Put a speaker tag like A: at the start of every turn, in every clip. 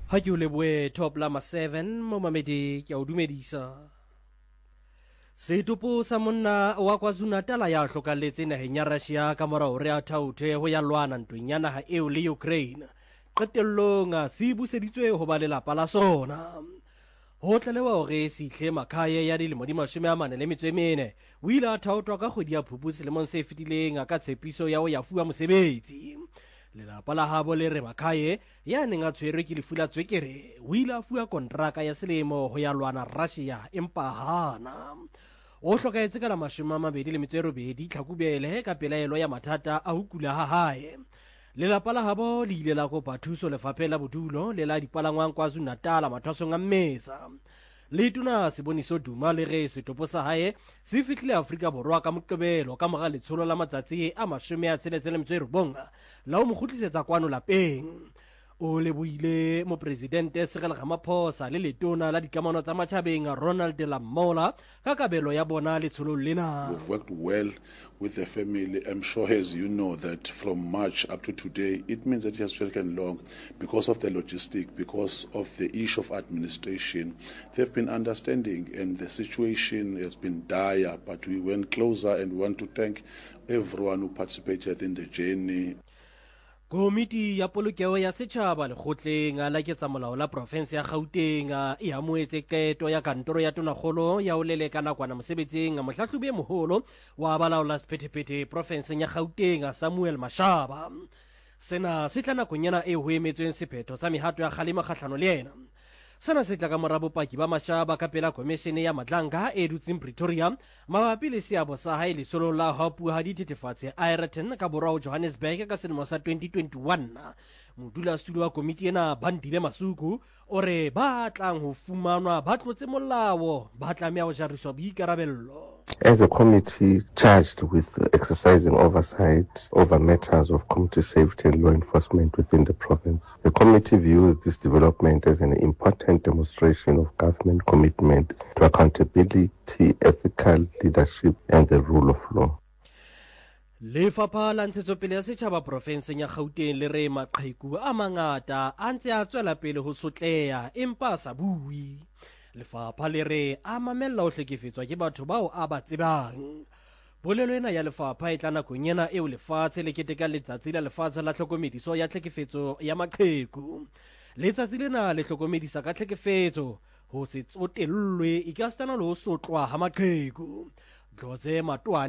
A: Ha ke o leboe top lama 7 mo mamedi ke a o dumedisa. Setopo sa monna wa KwaZulu-Natal ya hlokalletse naheng ya Russia ka morao re a thaothe ho ya lwana ntweng ya naha eo le Ukraine. Qetellong se buseditswe ho ba lelapa la sona. Ho tlalewa hore Sihle Makhaye ya dilemo di 44 o ile a thaothwa ka kgwedi ya Phupu selemong se fetileng ka tshepiso ya ho ya fuwa mosebetsi. Lelapa la habo le re Makhaye ya neng a tshwerwe ke lefu la tswekere o ile a fuwa kontraka ya selemo ho ya lwana Russia empa hana. O hlokahetse ka la 28 Tlhakubele ka pelaelo ya mathata a ho kula ha hae. Lelapa la habo le ile la kopa thuso lefapheng la bodulo le la dipalangwang KwaZulu-Natal mathwasong a Mmesa. Letona Seboniso Duma le re setopo sa hae se fihlile Afrika Borwa ka Moqebelo ka mora letsholo la matsatsi a 69 la o mo kgutlisetsa kwano lapeng. O lebohile mopresidente Cyril Ramaphosa le letona la dikamano tsa matjhabeng Ronald Lamola ka kabelo ya bona letsholo lena.
B: We've worked well with the family. I'm sure, as you know, that from March up to today, it means that it has taken long because of the logistic, because of the issue of administration. They've been understanding and the situation has been dire, but we went closer and want to thank everyone who participated in the journey.
A: Komiti ya polokelo ya setjhaba lekgotleng la ketsamolao la province ya Gauteng e amoetse qeto ya kantoro ya tonakgolo ya ho leleka nakwana mosebetsing mohlahlobi e moholo wa balaola sephethephethe province ya Gauteng Samuel Mashaba. Sena se tla nakonyana e ho emetsweng sephetho sa mehato ya kgalema kgahlano le yena. Sana se tla ka mora bopaki ba Mashaba ka pela komishene ya Madlanga e dutseng Pretoria mabapi le seabo sa hae lesolo la hapua ha dithethefatse Ireton ka borao Johannesburg ka selemo sa 2021. Modulasetulo wa komiti ena Bandile Masuku o re ba tlang ho fumanwa ba tlotse molao ba tlameha ho jariswa boikarabello.
C: As a committee charged with exercising oversight over matters of community safety and law enforcement within the province, the committee views this development as an important demonstration of government commitment to accountability, ethical leadership, and the rule of law.
A: Lefapha la ntshetsopele ya setjhaba profenseng ya Gauteng le re maqheku a mangata a ntse a tswela pele ho sotleha empa sa bui. Lefapha le re a mamella ho hlekefetswa ke batho bao a ba tsebang. Polelo ena ya lefapha e tla nakong ena eo lefatshe le keteka letsatsi la lefatshe la tlhokomediso ya tlhekefetso ya maqheku. Letsatsi lena le hlokomedisa ka tlhekefetso ho se tsotellwe ikastana le ho sotlwa ha maqheku. Far too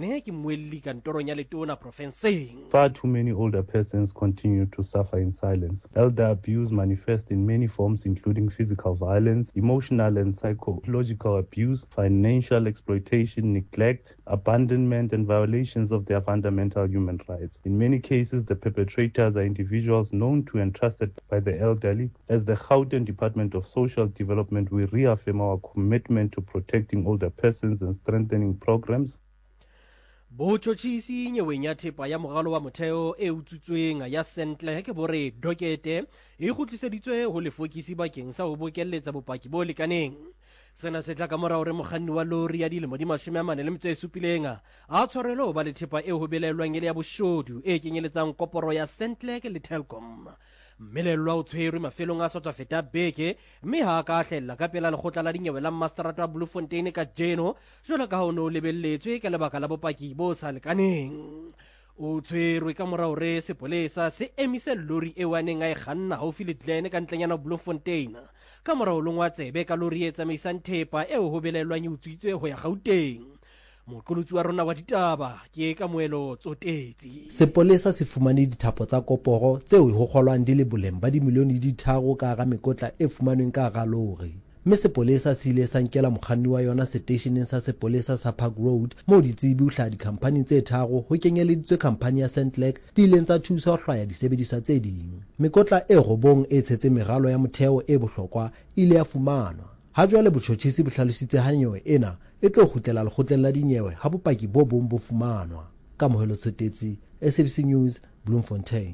D: many older persons continue to suffer in silence. Elder abuse manifests in many forms, including physical violence, emotional and psychological abuse, financial exploitation, neglect, abandonment, and violations of their fundamental human rights. In many cases, the perpetrators are individuals known to and trusted by the elderly. As the Gauteng Department of Social Development, we reaffirm our commitment to protecting older persons and strengthening programs.
A: Botjhotjhisi nyeweng ya thepa ya moralo wa motheo e utsutsweng ya Sentle ke bore dokete e kgutliseditswe ho lefokisi bakeng sa ho bokelletsa bopaki bo lekaneng. Sena se tla ka morao re mokganni wa lori ya dilemo di 47 a tshwarelwa ho ba le thepa e ho belelwang e le ya boshodu e kenyeletsang koporo ya Sentle le Telkom. Melelwa o tshwerwe mafelong a sotwa feta beke mme ha ka hlella ka pela lekgotla la dinyewe la Masterata wa Bloemfontein ka Jeno jwalo ka ho no lebelletswe ka lebaka la bopaki bo sa lekaneng. O tshwerwe ka morao re sepolesa se emise lori e waneng a e kganna haufi le Glen ka ntlenyana Bloemfontein ka morao longwa tsebe ka lori e tsamaisang thepa eo ho belelwang e utswitswe ho ya Gauteng. Moqolotsi wa rona wa ditaba ke ka moelo tsotetsi.
E: Sepolesa se fumane dithapo tsa koporo tseo ho kgolwang di le boleng ba dimilione di 3 ka ga mekotla e fumanweng ka ga lori. Mme sepolesa se ile sa nkela mokganni wa yona seteisheneng sa sepolesa sa Park Road moo ditsebi ho hlaha dikhampani tse 3 ho kenyeleditswe khampani ya Sentlek di ileng tsa thusa ho hlwaya disebediswa tse ding. Mekotla e 9 e tshetse meralo ya motheo e bohlokwa ile ya fumanwa. Ha jwale botjhotjhisi bo hlalositse ha nyewe ena e tlo kgutlela lekgotleng la dinyewe ha bopaki bo bong bo fumanwa. Ka mohelo tsotetsi SABC News Bloemfontein.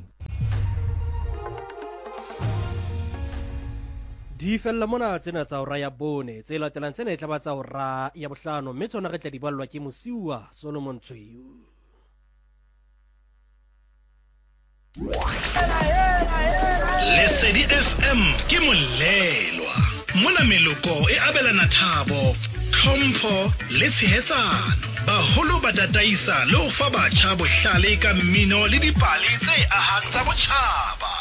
A: Di fella mona tsena tsa hora ya bone tse latelang tsena e tla ba tsa hora ya bohlano mme tsona re tla di ballwa ke Mosiuwa Solomon Tshweu.
F: Listen Lesedi FM ke Molelwa. Mona meloko e abelana thabo, tlhompho le tshehetsano. Baholo ba tataisa le ho fa batjha bohlale ka mmino le dipale tse ahang tsa botjhaba.